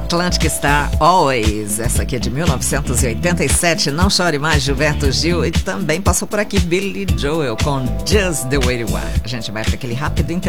Atlantic Star Always. Essa aqui é de 1987. Não Chore Mais, Gilberto Gil. E também passou por aqui Billy Joel com Just the Way You Are. A gente vai para aquele rápido intervalo.